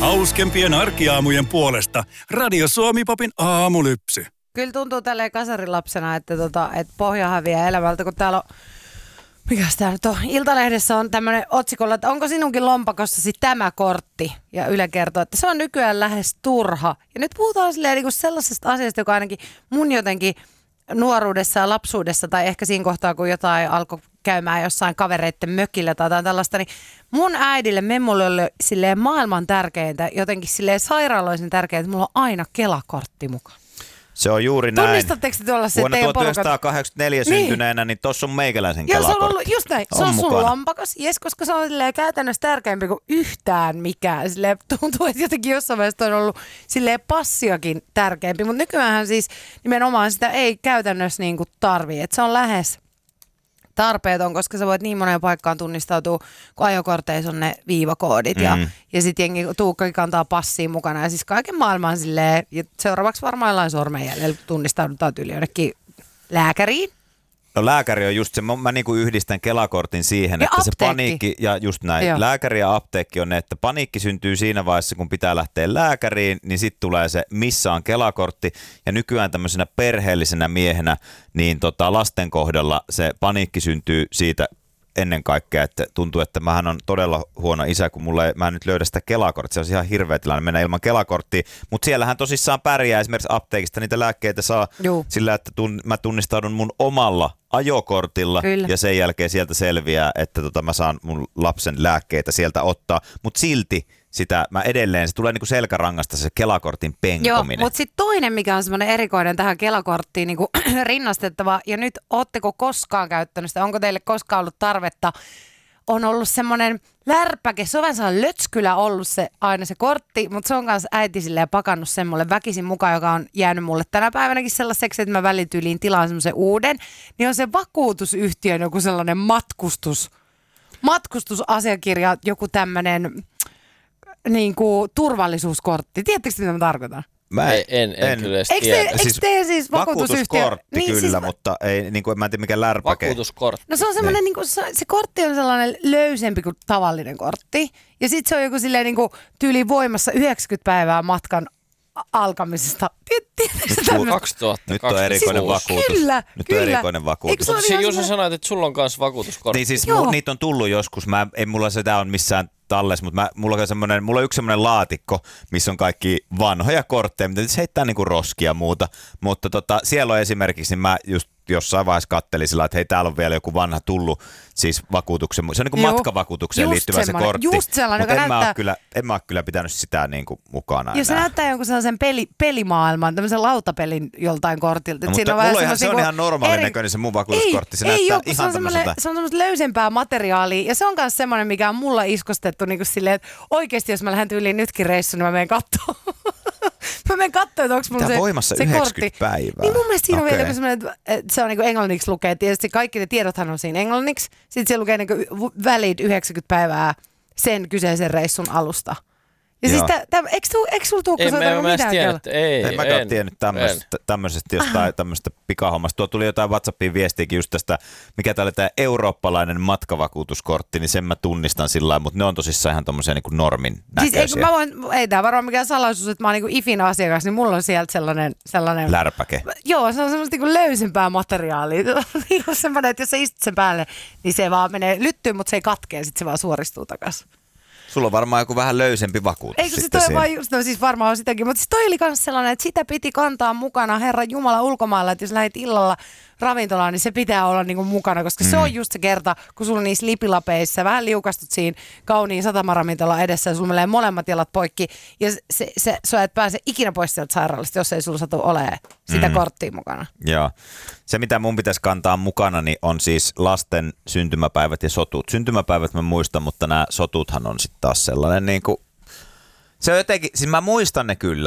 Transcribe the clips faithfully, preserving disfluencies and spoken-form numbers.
Hauskempien arkiaamujen puolesta Radio Suomi-popin aamulypsy. Kyllä tuntuu tälleen kasarilapsena, että, tota, että pohja häviää elämältä, kun täällä on, mikäs tää nyt on, Iltalehdessä on tämmöinen otsikolla, että onko sinunkin lompakossasi tämä kortti? Ja Yle kertoo, että se on nykyään lähes turha. Ja nyt puhutaan silleen niin kuin sellaisesta asiasta, joka ainakin mun jotenkin nuoruudessa ja lapsuudessa, tai ehkä siinä kohtaa, kun jotain alkoi käymään jossain kavereitten mökillä tai jotain tällaista, niin mun äidille memolle oli silleen maailman tärkeintä, jotenkin silleen sairaaloisen tärkeintä, että mulla on aina Kela-kortti mukaan. Se on juuri näin. Tunnistatteko te tuolla se Vuonna teidän tuhatyhdeksänsataakahdeksankymmentäneljä niin. syntyneenä, niin tossa on meikäläisen Joo, Kela-kortti. se on ollut just näin. Se on, on sun lompakas, jes, koska se on silleen käytännössä tärkeämpi kuin yhtään mikään. Silleen tuntuu, että jotenkin jossain vaiheessa on ollut silleen passiakin tärkeämpi, mutta nykyään siis nimenomaan sitä ei käytännössä niinku tarvii. Että se on lähes tarpeeton, koska sä voit niin moneen paikkaan tunnistautua, kun ajokorteissa on ne viivakoodit mm. ja, ja sitten jengi Tuukkakin kantaa passiin mukana ja siis kaiken maailman silleen, ja seuraavaksi varmaan jollain sormenjäljellä tunnistaudutaan yli jonnekin lääkäriin. No lääkäri on just se, mä, mä niinku yhdistän Kela-kortin siihen, ja että apteekki. Se paniikki, ja just näin, Joo. lääkäri ja apteekki on ne, että paniikki syntyy siinä vaiheessa, kun pitää lähteä lääkäriin, niin sitten tulee se, missä on Kela-kortti, ja nykyään tämmöisenä perheellisenä miehenä, niin tota, lasten kohdalla se paniikki syntyy siitä ennen kaikkea, että tuntuu, että mähän on todella huono isä, kun mulla ei, mä en nyt löydä sitä Kela-korttia, se on ihan hirveä tilanne mennä ilman Kela-korttia, mutta siellähän tosissaan pärjää, esimerkiksi apteekista niitä lääkkeitä saa Juu. sillä, että tun, mä tunnistaudun mun omalla ajokortilla Kyllä. ja sen jälkeen sieltä selviää, että tota, mä saan mun lapsen lääkkeitä sieltä ottaa, mutta silti sitä mä edelleen, se tulee niinku selkärangasta se Kela-kortin penkominen. Joo, mutta sitten toinen, mikä on semmoinen erikoinen tähän Kela-korttiin niinku rinnastettava, ja nyt ootteko koskaan käyttänyt sitä, onko teille koskaan ollut tarvetta, on ollut semmoinen lärpäke, se on vähän sellainen lötskylä ollut se, aina se kortti, mutta se on kanssa äiti silleen pakannut sen mulle väkisin mukaan, joka on jäänyt mulle tänä päivänäkin sellaiseksi, että mä välityyliin tilaan semmoisen uuden, niin on se vakuutusyhtiön joku sellainen matkustus, matkustusasiakirja, joku tämmöinen niin kuin turvallisuuskortti. Tiedättekö, mitä mä tarkoitan? Mä en, en, en kyllä edes tiedä. Eikö te, siis, te siis vakuutusyhtiö? Vakuutuskortti niin, kyllä, siis, mutta ei, niin kuin, mä en tiedä mikä lärpäke. Vakuutuskortti. No se on semmoinen, niin. niin se, se kortti on sellainen löysempi kuin tavallinen kortti. Ja sit se on joku silleen niin kuin tyyli voimassa yhdeksänkymmentä päivää matkan alkamisesta. kaksituhatta Nyt on erikoinen siis, vakuutus. Kyllä, Nyt kyllä. on erikoinen vakuutus. Mutta siis Juuso sanoit, että sulla on myös vakuutuskortti. Niin siis mu, niitä on tullut joskus. Mä, ei mulla sitä on missään tallessa, mutta mä, mulla, on semmoinen, mulla on yksi semmoinen laatikko, missä on kaikki vanhoja kortteja, mitä se heittää niinku roskia ja muuta. Mutta tota, siellä on esimerkiksi, niin mä just jossain vaiheessa kattelin sillä, että hei, täällä on vielä joku vanha tullut, siis vakuutuksen, se on niin kuin matkavakuutukseen liittyvä se kortti. Just sellainen, joka en näyttää... Mä kyllä, en mä ole kyllä pitänyt sitä niin kuin mukana Jos se näyttää jonkun sellaisen peli, pelimaailman, tämmöisen lautapelin joltain kortilta. No, mutta mulla on ihan, se on ihan normaalin eri... näköinen se mun vakuutuskortti. Se ei, näyttää ei ihan se on semmoista se on semmoista löysempää materiaalia, ja se on myös semmoinen, mikä on mulla iskostettu niin kuin silleen, että oikeasti jos mä lähden tyyliin nytkin reissuun, niin mä menen katsoa. Mä menen katsoa, että onko mulla se, voimassa se yhdeksänkymmentä kortti. Päivää. Niin mun mielestä siinä okay. on vielä semmoinen, että se on niin englanniksi lukee. Tietysti kaikki ne tiedothan on siinä englanniksi. Sitten siellä lukee niin valid yhdeksänkymmentä päivää sen kyseisen reissun alusta. Ja Joo. siis tä, tä, eikö, tu, eikö sulla Tuukka soittanut mitään? Tiedä, ei, en mäkään tiennyt tämmöisestä, tämmöisestä jostain tämmöisestä pikahommasta. Tuo tuli jotain WhatsAppiin viestiäkin just tästä, mikä tää oli tämä eurooppalainen matkavakuutuskortti, niin sen mä tunnistan sillä lailla, mutta ne on tosissaan ihan tommosia niin kuin normin näköisiä. Siis ei, mä voin, ei tää varmaan mikään salaisuus, että mä oon niin kuin IFin asiakas, niin mulla on sieltä sellainen... sellainen lärpäke. Joo, se on semmoista niin kuin löysempää materiaalia. Semmoinen, että jos sä istut sen päälle, niin se vaan menee lyttyyn, mutta se ei katkee, sitten se vaan suoristuu takaisin. Sulla on varmaan joku vähän löysempi vakuutus. Eikö se toi vaan just, no siis varmaan on sitäkin, mutta siis toi oli myös sellainen, että sitä piti kantaa mukana Herran Jumala ulkomailla, että jos lähdit illalla ravintolaan, niin se pitää olla niinku mukana, koska mm. se on just se kerta, kun sulla niissä lipilapeissa vähän liukastut siinä kauniin satamaravintolan edessä ja sulla menee molemmat jalat poikki ja se, se, se, sä et pääse ikinä pois sieltä sairaalasta, jos ei sulla satu olemaan sitä mm. korttia mukana. Joo. Se, mitä mun pitäisi kantaa mukana, niin on siis lasten syntymäpäivät ja sotut. Syntymäpäivät mä muistan, mutta nämä sotuthan on sitten taas sellainen niin kuin, se on jotenkin, siis mä muistan ne kyllä,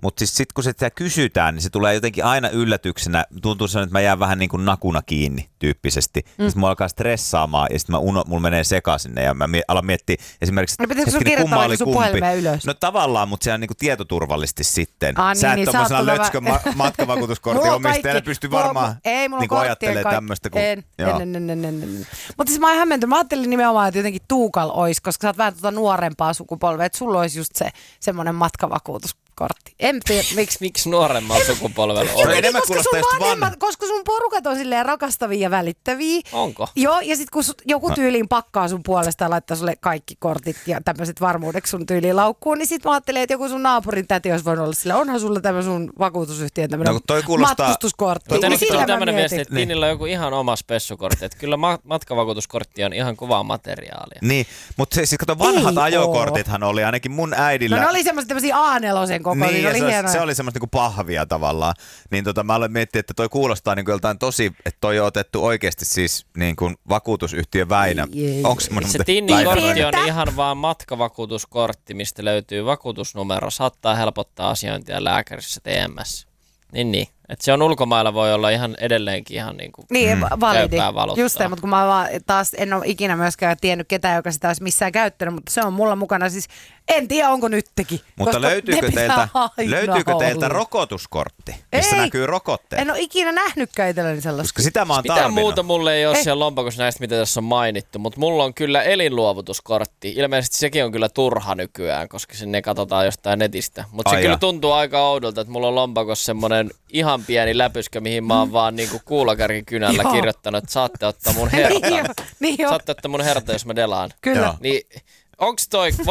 mutta siis sitten kun sitä kysytään, niin se tulee jotenkin aina yllätyksenä. Tuntuu sellainen, että mä jään vähän niin kuin nakuna kiinni tyyppisesti. Mm. Sitten mä alkaa stressaamaan ja sitten uno, mulla menee sekaisin ja mä mie- alan miettiä esimerkiksi, no, että hetkinen, kumma oli kumpi. No tavallaan, mutta se on niin kuin tietoturvallisesti sitten. Ah, sä niin, et niin, tommoisena lötskö ma- matkavakuutuskortin omistajana pysty varmaan niin ajattelemaan tämmöistä. Kun... En, en, en, en, en, en. Mutta siis mä oon hämmentynyt. Mä ajattelin nimenomaan, että jotenkin Tuukal olisi, koska sä oot vähän tuota nuorempaa sukupolvea, että sulla olisi just se semmoinen matkavakuutuskortti. En tiedä, miksi. Miksi nuoremmalla sukupolvella on? Ei, enemmän koska, sun vanhemmat, koska sun porukat on silleen rakastavia ja välittäviä. Onko? Joo, ja sit kun joku tyyliin pakkaa sun puolesta ja laittaa sulle kaikki kortit ja tämmöiset varmuudeksi sun tyyliin laukkuun, niin sit mä ajattelin, että joku sun naapurin täti olisi voinut olla silleen, onhan sulla tämmöinen sun vakuutusyhtiön tämmöinen no, kuulostaa... matkustuskortti. Mutta niin nyt on tämmöinen viesti, että Tiinillä on joku ihan oma spessukortti, että kyllä ma- matkavakuutuskortti on ihan kovaa materiaalia. Niin, mutta siis kato, vanhat Ei ajokortithan oo. oli ainakin mun äidillä. No ne oli semmoisia tämmöisiä A neljä kokoisia, niin, ne oli se, hienoja. se oli semmoista niinku pahvia tavallaan. Niin tota, mä aloin miettiä, että toi kuulostaa niinku joltain tosi, että toi on otettu oikeasti siis niinku vakuutusyhtiö Väinö. Onko semmoinen? Se Tinnin kortti on ihan vaan matkavakuutuskortti, mistä löytyy vakuutusnumero, saattaa helpottaa asiointia lääkärissä T M S. Niin, niin. Että se on ulkomailla voi olla ihan edelleenkin ihan niinku niin, mm. validi. Just se, mutta kun mä vaan taas en ole ikinä myöskään tiennyt ketään, joka sitä olisi missään käyttänyt, mutta se on mulla mukana siis, en tiedä onko nyttekin. Mutta löytyykö teiltä, löytyykö teiltä rokotuskortti, missä ei, näkyy rokotteet? En ole ikinä nähnytkään itselleni sellaista. Koska sitä mä oon Mitään tarvinnut. muuta mulle ei ole ei. siellä lompakossa näistä, mitä tässä on mainittu, mutta mulla on kyllä elinluovutuskortti. Ilmeisesti sekin on kyllä turha nykyään, koska sinne katsotaan jostain netistä. Mutta se Ai kyllä ja. tuntuu aika oudolta, että mulla on lompakossa semmoinen ihan pieni läpyskä, mihin mä oon vaan niinku kuulakärkikynällä kirjoittanut, että saatte ottaa mun hertan. niin saatte ottaa mun hertan, jos mä delaan. Kyllä. Niin onks toi,